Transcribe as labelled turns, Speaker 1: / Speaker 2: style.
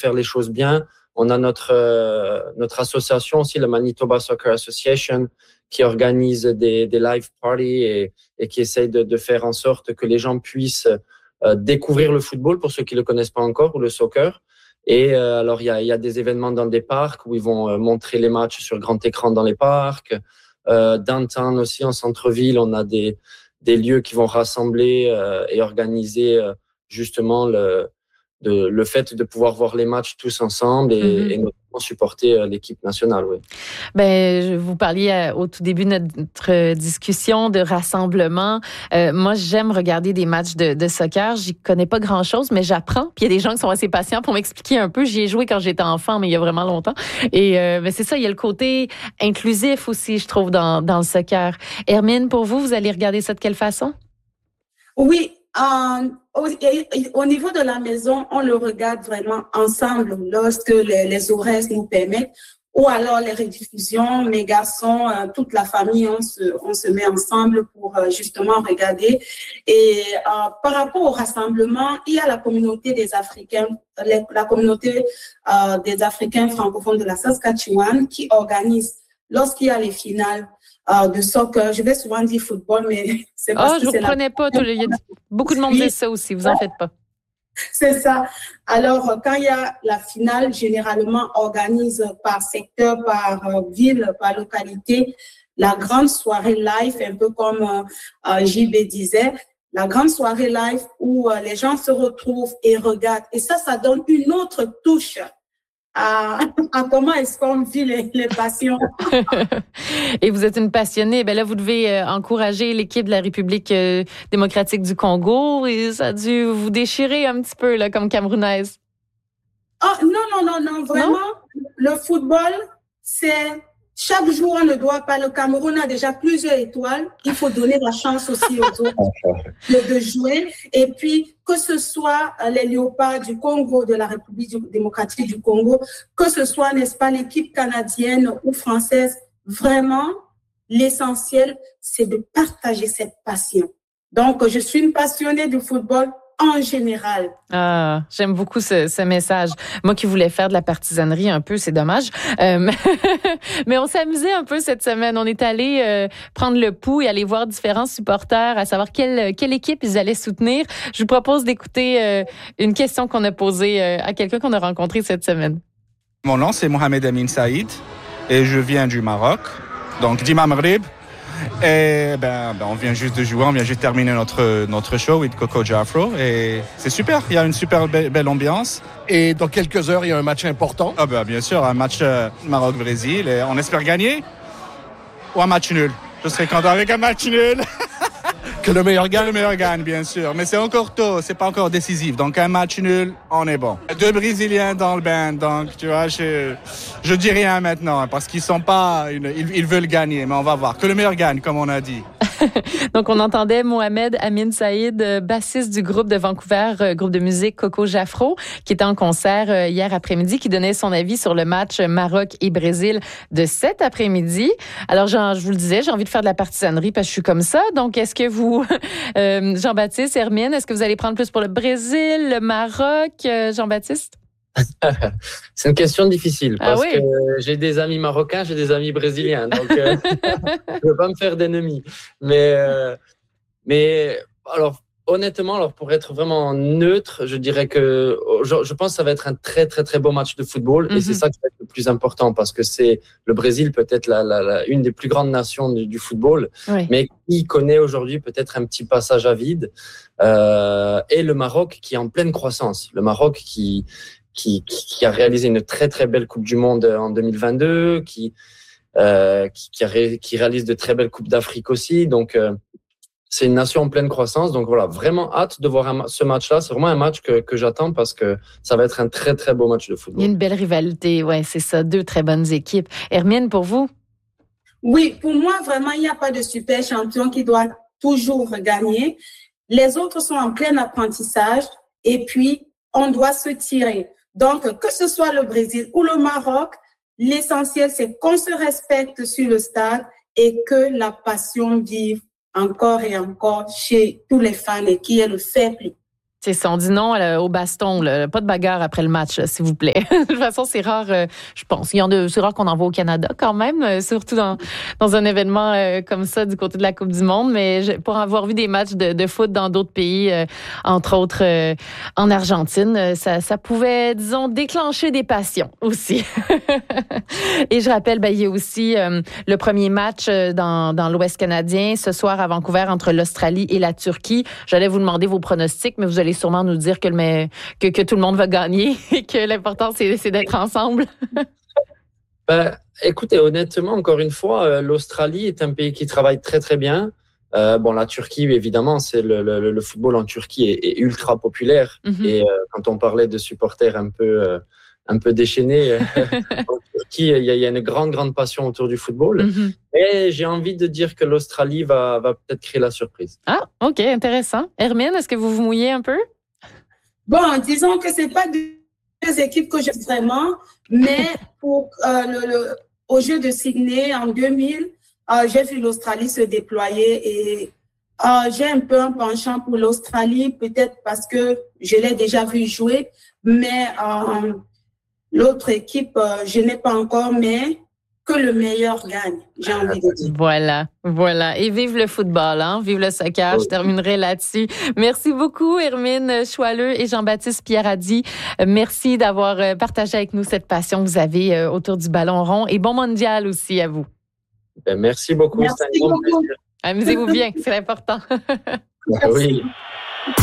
Speaker 1: faire les choses bien. On a notre association aussi, la Manitoba Soccer Association, qui organise des live parties et qui essaye de faire en sorte que les gens puissent découvrir le football pour ceux qui le connaissent pas encore ou le soccer. Et alors il y a des événements dans des parcs où ils vont montrer les matchs sur grand écran dans les parcs. Downtown aussi, en centre-ville, on a des lieux qui vont rassembler et organiser justement le fait de pouvoir voir les matchs tous ensemble et notamment supporter l'équipe nationale. Oui.
Speaker 2: Ben, vous parliez au tout début de notre discussion de rassemblement. Moi, j'aime regarder des matchs de soccer. J'y connais pas grand-chose, mais j'apprends. Puis il y a des gens qui sont assez patients pour m'expliquer un peu. J'y ai joué quand j'étais enfant, mais il y a vraiment longtemps. Et ben, c'est ça, il y a le côté inclusif aussi, je trouve, dans le soccer. Hermine, pour vous, vous allez regarder ça de quelle façon?
Speaker 3: Oui. Au niveau de la maison, on le regarde vraiment ensemble lorsque les horaires nous permettent, ou alors les rediffusions, mes garçons, toute la famille, on se met ensemble pour justement regarder. Et par rapport au rassemblement, il y a la communauté des Africains, la communauté des Africains francophones de la Saskatchewan qui organise lorsqu'il y a les finales de soccer. Je vais souvent dire football, mais c'est parce que
Speaker 2: je ne comprenais pas. Il y a beaucoup de monde dit ça aussi, vous en faites pas.
Speaker 3: C'est ça. Alors, quand il y a la finale, généralement organise par secteur, par ville, par localité, la grande soirée live, un peu comme JB disait, la grande soirée live où les gens se retrouvent et regardent. Et ça donne une autre touche à comment est-ce qu'on vit les passions.
Speaker 2: Et vous êtes une passionnée. Ben là, vous devez encourager l'équipe de la République démocratique du Congo. Et ça a dû vous déchirer un petit peu, là, comme Camerounaise.
Speaker 3: Oh, non. Vraiment, non? Le football, c'est... Chaque jour, on ne doit pas. Le Cameroun a déjà plusieurs étoiles. Il faut donner la chance aussi aux autres de jouer. Et puis, que ce soit les Léopards du Congo, de la République démocratique du Congo, que ce soit, n'est-ce pas, l'équipe canadienne ou française, vraiment, l'essentiel, c'est de partager cette passion. Donc, je suis une passionnée du football en général.
Speaker 2: Ah, j'aime beaucoup ce message. Moi qui voulais faire de la partisanerie un peu, c'est dommage. Mais on s'est amusé un peu cette semaine. On est allé prendre le pouls et aller voir différents supporters, à savoir quelle équipe ils allaient soutenir. Je vous propose d'écouter une question qu'on a posée à quelqu'un qu'on a rencontré cette semaine.
Speaker 4: Mon nom, c'est Mohamed Amin Saïd et je viens du Maroc, donc Dima Maghreb. Et on vient juste de jouer, on vient juste terminer notre show avec Coco Jafro et c'est super, il y a une super belle ambiance.
Speaker 5: Et dans quelques heures, il y a un match important.
Speaker 4: Bien sûr, un match Maroc-Brésil et on espère gagner ou un match nul. Je serais content avec un match nul.
Speaker 5: Que le meilleur gagne.
Speaker 4: Le meilleur gagne, bien sûr. Mais c'est encore tôt, c'est pas encore décisif. Donc, un match nul, on est bon. 2 Brésiliens dans le band. Donc, tu vois, je dis rien maintenant parce qu'ils sont pas... Ils veulent gagner, mais on va voir. Que le meilleur gagne, comme on a dit.
Speaker 2: Donc, on entendait Mohamed Amin Saïd, bassiste du groupe de Vancouver, groupe de musique Coco Jafro, qui était en concert hier après-midi, qui donnait son avis sur le match Maroc et Brésil de cet après-midi. Alors, je vous le disais, j'ai envie de faire de la partisanerie parce que je suis comme ça. Donc, est-ce que vous, Jean-Baptiste, Hermine, est-ce que vous allez prendre plus pour le Brésil, le Maroc, Jean-Baptiste?
Speaker 1: C'est une question difficile parce
Speaker 2: que
Speaker 1: j'ai des amis marocains, j'ai des amis brésiliens, donc je ne veux pas me faire d'ennemis. Mais alors honnêtement, pour être vraiment neutre, je dirais que je pense que ça va être un très très très beau match de football et c'est ça qui va être le plus important parce que c'est le Brésil peut-être une des plus grandes nations du football, mais qui connaît aujourd'hui peut-être un petit passage à vide et le Maroc qui est en pleine croissance. Le Maroc qui a réalisé une très très belle Coupe du Monde en 2022, qui réalise de très belles Coupes d'Afrique aussi. Donc c'est une nation en pleine croissance. Donc voilà, vraiment hâte de voir ce match-là. C'est vraiment un match que j'attends parce que ça va être un très très beau match de football.
Speaker 2: Il y a une belle rivalité, ouais, c'est ça. 2 très bonnes équipes. Hermine, pour vous?
Speaker 3: Oui, pour moi vraiment il n'y a pas de super champion qui doit toujours gagner. Les autres sont en plein apprentissage et puis on doit se tirer. Donc, que ce soit le Brésil ou le Maroc, l'essentiel, c'est qu'on se respecte sur le stade et que la passion vive encore et encore chez tous les fans et qu'il y ait le fair play.
Speaker 2: C'est ça, on dit non au baston, là. Pas de bagarre après le match, là, s'il vous plaît. De toute façon, c'est rare, je pense. C'est rare qu'on en voit au Canada quand même, surtout dans un événement comme ça du côté de la Coupe du Monde. Mais pour avoir vu des matchs de foot dans d'autres pays, entre autres en Argentine, ça pouvait, disons, déclencher des passions aussi. Et je rappelle, il y a aussi le premier match dans l'Ouest canadien ce soir à Vancouver entre l'Australie et la Turquie. J'allais vous demander vos pronostics, mais vous allez sûrement nous dire que tout le monde va gagner et que l'important, c'est d'être ensemble.
Speaker 1: Écoutez, honnêtement, encore une fois, l'Australie est un pays qui travaille très, très bien. La Turquie, évidemment, c'est le football en Turquie est ultra populaire. Mm-hmm. Et quand on parlait de supporters un peu déchaînés, en Turquie, il y a une grande passion autour du football. Mm-hmm. Et j'ai envie de dire que l'Australie va peut-être créer la surprise.
Speaker 2: Ah, OK, intéressant. Hermine, est-ce que vous vous mouillez un peu?
Speaker 3: Bon, disons que c'est pas deux équipes que j'aime vraiment, mais pour au jeu de Sydney en 2000, j'ai vu l'Australie se déployer et j'ai un peu un penchant pour l'Australie, peut-être parce que je l'ai déjà vu jouer, mais l'autre équipe, je n'ai pas encore, mais que le meilleur gagne, j'ai envie de dire.
Speaker 2: Voilà. Et vive le football, hein? Vive le soccer. Je terminerai là-dessus. Merci beaucoup, Hermine Choileux et Jean-Baptiste Pierradi. Merci d'avoir partagé avec nous cette passion que vous avez autour du ballon rond. Et bon mondial aussi à vous.
Speaker 1: Merci beaucoup.
Speaker 3: Merci beaucoup.
Speaker 2: Amusez-vous bien, c'est important.
Speaker 1: Oui.